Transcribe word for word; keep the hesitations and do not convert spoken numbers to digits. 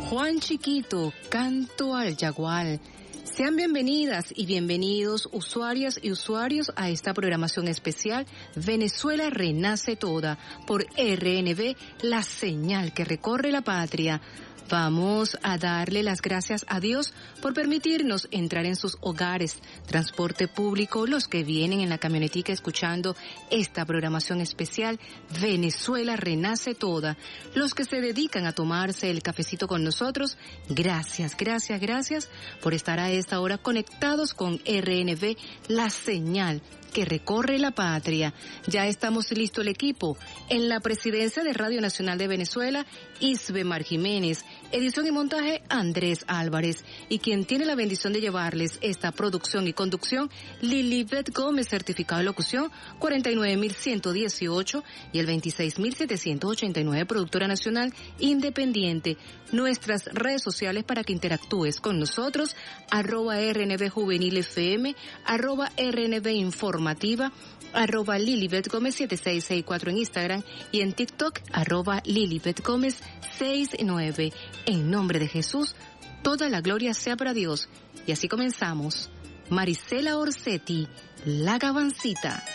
Juan Chiquito, Canto al Yagual. Sean bienvenidas y bienvenidos usuarias y usuarios a esta programación especial Venezuela Renace Toda por R N V, la señal que recorre la patria. Vamos a darle las gracias a Dios por permitirnos entrar en sus hogares, transporte público, los que vienen en la camionetica escuchando esta programación especial Venezuela Renace Toda, los que se dedican a tomarse el cafecito con nosotros, gracias, gracias, gracias por estar a esta hora conectados con R N V, la señal que recorre la patria. Ya estamos listo el equipo. En la presidencia de Radio Nacional de Venezuela, Isbemar Jiménez, edición y montaje Andrés Álvarez, y quien tiene la bendición de llevarles esta producción y conducción, Lilibet Gómez, certificado de locución cuarenta y nueve mil ciento dieciocho y el veintiséis mil setecientos ochenta y nueve, productora nacional independiente. Nuestras redes sociales para que interactúes con nosotros, arroba R N V Juvenil F M, arroba R N V Informativa, arroba Lilibet Gómez siete seis seis cuatro en Instagram y en TikTok, arroba Lilibet Gómez sesenta y nueve. En nombre de Jesús, toda la gloria sea para Dios. Y así comenzamos. Marisela Orsetti, La Gabancita.